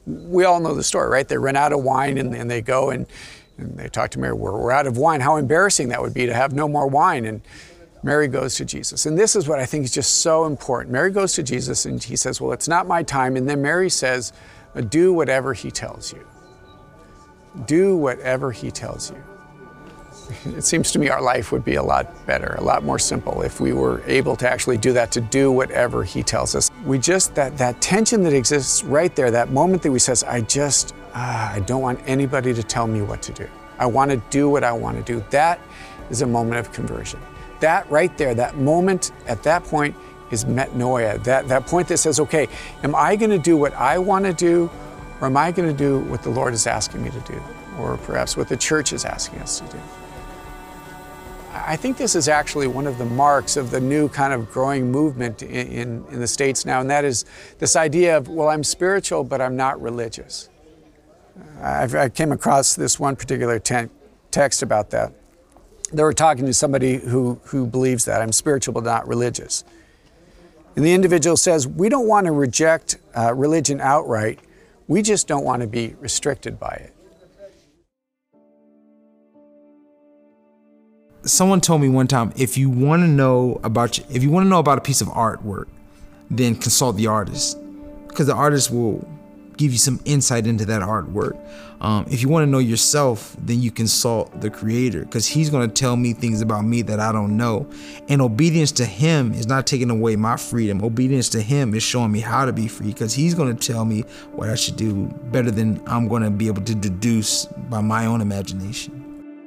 We all know the story, right? They run out of wine and they go and they talk to Mary, we're out of wine. How embarrassing that would be to have no more wine. And Mary goes to Jesus. And this is what I think is just so important. Mary goes to Jesus and he says, well, it's not my time. And then Mary says, do whatever he tells you. Do whatever he tells you. It seems to me our life would be a lot better, a lot more simple if we were able to actually do that, to do whatever he tells us. We just, that tension that exists right there, that moment that we says, I don't want anybody to tell me what to do. I want to do what I want to do. That is a moment of conversion. That right there, that moment at that point is metanoia. That point that says, okay, am I going to do what I want to do, or am I going to do what the Lord is asking me to do, or perhaps what the church is asking us to do? I think this is actually one of the marks of the new kind of growing movement in the States now, and that is this idea of, well, I'm spiritual, but I'm not religious. I came across this one particular text about that. They were talking to somebody who believes that, I'm spiritual, but not religious. And the individual says, we don't want to reject religion outright, we just don't want to be restricted by it. Someone told me one time, if you want to know about a piece of artwork, then consult the artist, because the artist will give you some insight into that artwork. If you want to know yourself, then you consult the creator, because he's going to tell me things about me that I don't know. And obedience to him is not taking away my freedom. Obedience to him is showing me how to be free, because he's going to tell me what I should do better than I'm going to be able to deduce by my own imagination.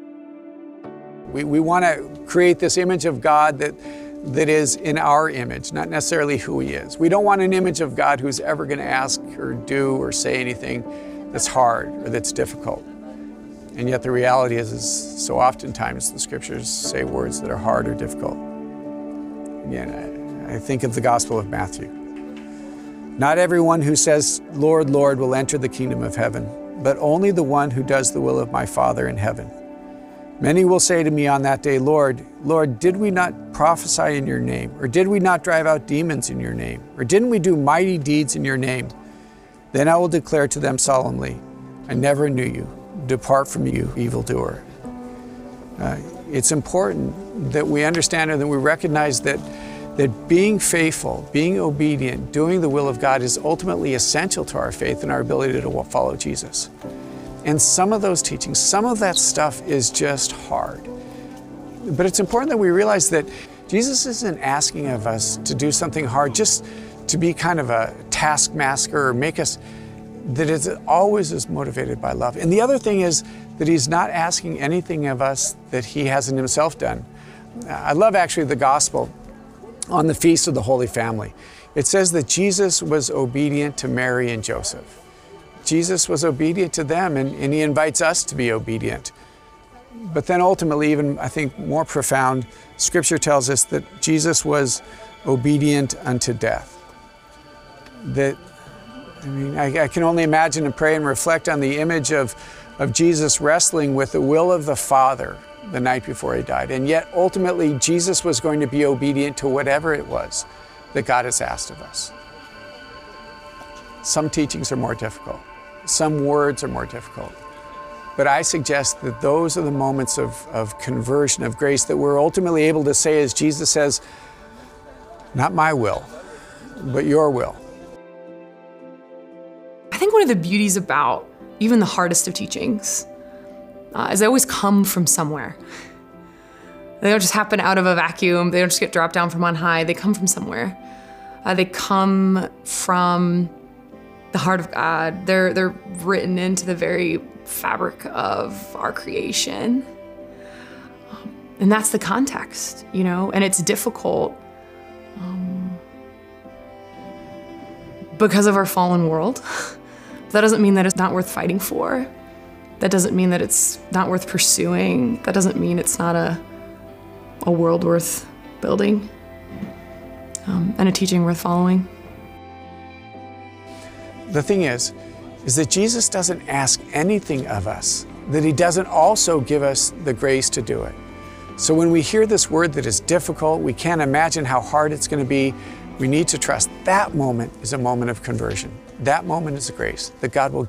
We want to create this image of God that is in our image, not necessarily who he is. We don't want an image of God who's ever going to ask or do or say anything that's hard or that's difficult. And yet the reality is so oftentimes the scriptures say words that are hard or difficult. Again, I think of the Gospel of Matthew. Not everyone who says, Lord, Lord, will enter the kingdom of heaven, but only the one who does the will of my Father in heaven. Many will say to me on that day, Lord, Lord, did we not prophesy in your name? Or did we not drive out demons in your name? Or didn't we do mighty deeds in your name? Then I will declare to them solemnly, I never knew you. Depart from you, evildoer. It's important that we understand and that we recognize that being faithful, being obedient, doing the will of God is ultimately essential to our faith and our ability to follow Jesus. And some of those teachings, some of that stuff is just hard. But it's important that we realize that Jesus isn't asking of us to do something hard just to be kind of a taskmaster or make us, that it always is motivated by love. And the other thing is that he's not asking anything of us that he hasn't himself done. I love actually the gospel on the Feast of the Holy Family. It says that Jesus was obedient to Mary and Joseph. Jesus was obedient to them, and he invites us to be obedient. But then ultimately, even I think more profound, Scripture tells us that Jesus was obedient unto death. I can only imagine and pray and reflect on the image of Jesus wrestling with the will of the Father the night before he died. And yet ultimately, Jesus was going to be obedient to whatever it was that God has asked of us. Some teachings are more difficult. Some words are more difficult. But I suggest that those are the moments of conversion, of grace, that we're ultimately able to say, as Jesus says, not my will, but your will. I think one of the beauties about even the hardest of teachings is they always come from somewhere. They don't just happen out of a vacuum. They don't just get dropped down from on high. They come from somewhere. They come from the heart of God. They're written into the very fabric of our creation. And that's the context, and it's difficult because of our fallen world. That doesn't mean that it's not worth fighting for. That doesn't mean that it's not worth pursuing. That doesn't mean it's not a world worth building and a teaching worth following. The thing is that Jesus doesn't ask anything of us that he doesn't also give us the grace to do it. So when we hear this word that is difficult, we can't imagine how hard it's going to be, we need to trust that moment is a moment of conversion. that moment is a grace that God will